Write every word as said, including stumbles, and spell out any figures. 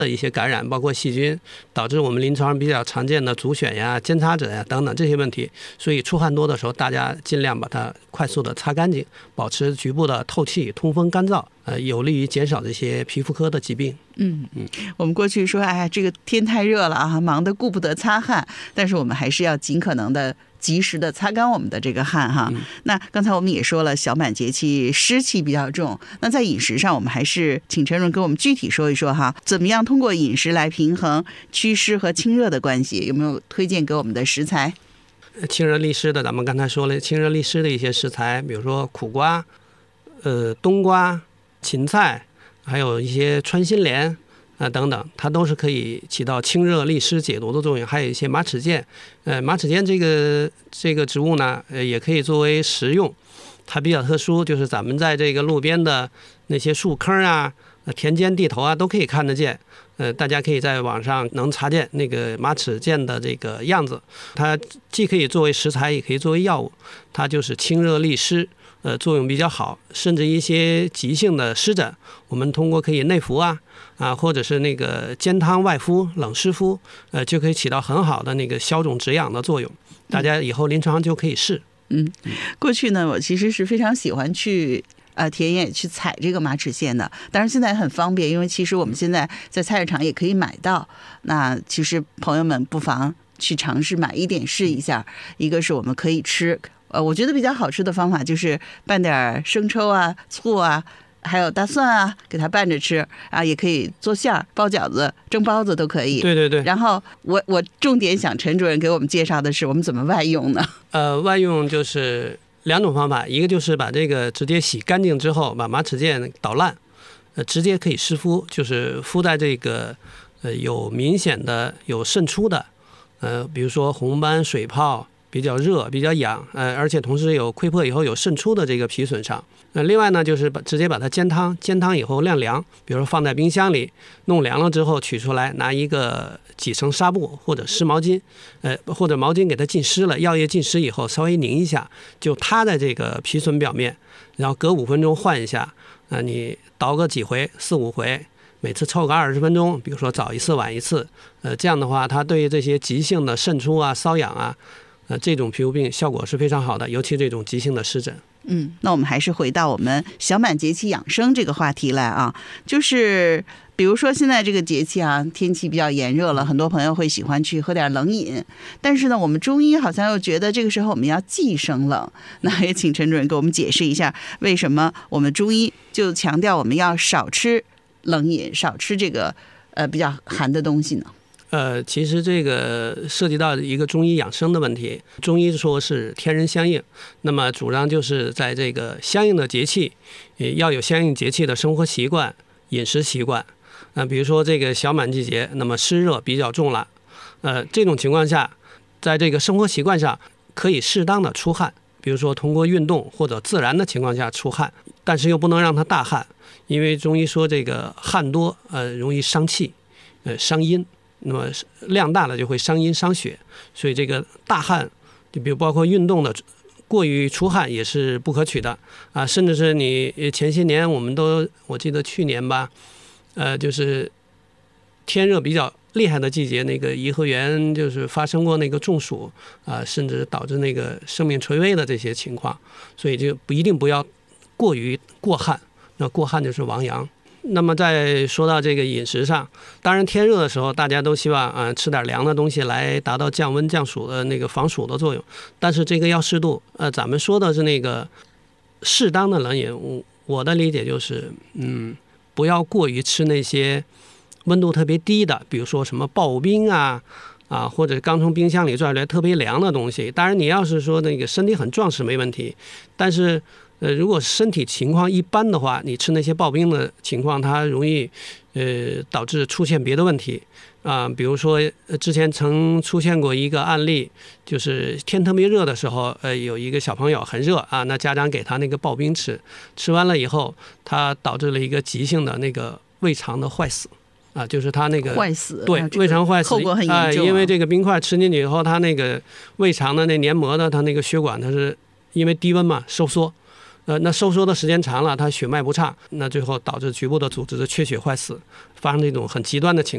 的一些感染，包括细菌，导致我们临床上比较常见的足癣呀、尖擦疹呀等等这些问题。所以出汗多的时候，大家尽量把它快速的擦干净，保持局部的透气、通风、干燥，呃，有利于减少这些皮肤科的疾病。 嗯嗯，我们过去说，哎呀，这个天太热了啊，忙得顾不得擦汗，但是我们还是要尽可能的及时的擦干我们的这个汗哈。嗯、那刚才我们也说了，小满节气湿气比较重，那在饮食上，我们还是请陈主任给我们具体说一说哈，怎么样通过饮食来平衡祛湿和清热的关系？有没有推荐给我们的食材？ 清热利湿的，咱们刚才说了，清热利湿的一些食材，比如说苦瓜、呃冬瓜、芹菜，还有一些穿心莲啊、呃、等等，它都是可以起到清热利湿解毒的作用。还有一些马齿苋，呃，马齿苋这个这个植物呢，呃，也可以作为食用。它比较特殊，就是咱们在这个路边的那些树坑啊、田间地头啊，都可以看得见。呃，大家可以在网上能查见那个马齿苋的这个样子。它既可以作为食材，也可以作为药物。它就是清热利湿。呃，作用比较好，甚至一些急性的湿疹，我们通过可以内服啊，啊，或者是那个煎汤外敷、冷湿敷，呃，就可以起到很好的那个消肿止痒的作用。大家以后临床上就可以试。 嗯，过去呢，我其实是非常喜欢去呃田野去采这个马齿苋的，当然现在很方便，因为其实我们现在在菜市场也可以买到。那其实朋友们不妨去尝试买一点试一下，一个是我们可以吃。呃，我觉得比较好吃的方法就是拌点生抽啊、醋啊，还有大蒜啊，给它拌着吃啊，也可以做馅儿、包饺子、蒸包子都可以。 对对对。 然后我我重点想陈主任给我们介绍的是，我们怎么外用呢？ 呃，外用就是两种方法，一个就是把这个直接洗干净之后，把马齿苋捣烂，呃，直接可以湿敷，就是敷在这个呃有明显的有渗出的，呃，比如说红斑、水泡。比较热、比较痒，呃，而且同时有溃破以后有渗出的这个皮损伤。呃，另外呢，就是把直接把它煎汤，煎汤以后晾凉，比如说放在冰箱里，弄凉了之后取出来，拿一个几层纱布或者湿毛巾，呃，或者毛巾给它浸湿了，药液浸湿以后稍微拧一下，就塌在这个皮损表面，然后隔五分钟换一下，呃，你捣个几回，四五回。每次凑个二十分钟，比如说早一次晚一次，呃，这样的话，它对于这些急性的渗出啊、瘙痒啊。呃，这种皮肤病效果是非常好的，尤其这种急性的湿疹。 嗯，那我们还是回到我们小满节气养生这个话题来啊，就是比如说现在这个节气啊，天气比较炎热了，很多朋友会喜欢去喝点冷饮，但是呢，我们中医好像又觉得这个时候我们要忌生冷。那也请陈主任给我们解释一下，为什么我们中医就强调我们要少吃冷饮，少吃这个呃比较寒的东西呢？ 呃，其实这个涉及到一个中医养生的问题。中医说是天人相应，那么主张就是在这个相应的节气，也要有相应节气的生活习惯、饮食习惯。呃，比如说这个小满季节，那么湿热比较重了，呃，这种情况下，在这个生活习惯上可以适当的出汗，比如说通过运动或者自然的情况下出汗，但是又不能让它大汗，因为中医说这个汗多，呃，容易伤气，呃，伤阴。那么量大了就会伤阴伤血，所以这个大汗，就比如包括运动的过于出汗也是不可取的啊，甚至是你前些年我们都，我记得去年吧，呃，就是天热比较厉害的季节，那个颐和园就是发生过那个中暑啊，甚至导致那个生命垂危的这些情况，所以就不一定不要过于过汗，那过汗就是亡阳。那么再说到这个饮食上，当然天热的时候大家都希望啊、呃、吃点凉的东西来达到降温降暑的那个防暑的作用，但是这个要适度。呃，咱们说的是那个适当的冷饮，我我的理解就是，嗯，不要过于吃那些温度特别低的，比如说什么刨冰啊啊，或者刚从冰箱里拽出来特别凉的东西。当然你要是说那个身体很壮实没问题，但是呃，如果身体情况一般的话，你吃那些刨冰的情况，它容易呃导致出现别的问题啊、呃。比如说，之前曾出现过一个案例，就是天特别热的时候，呃，有一个小朋友很热啊，那家长给他那个刨冰吃，吃完了以后，他导致了一个急性的那个胃肠的坏死。啊，就是他那个坏死， 对，胃肠坏死， 后果很严重啊、 呃。因为这个冰块吃进去以后，他那个胃肠的那黏膜的，他那个血管，它是因为低温嘛收缩。呃，那收缩的时间长了，它血脉不畅，那最后导致局部的组织的缺血坏死，发生这种很极端的情况。